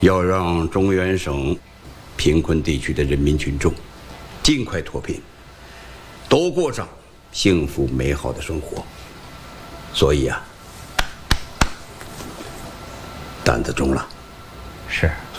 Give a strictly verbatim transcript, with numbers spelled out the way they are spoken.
要让中原省贫困地区的人民群众尽快脱贫，都过上幸福美好的生活。所以啊，担子重了。 是。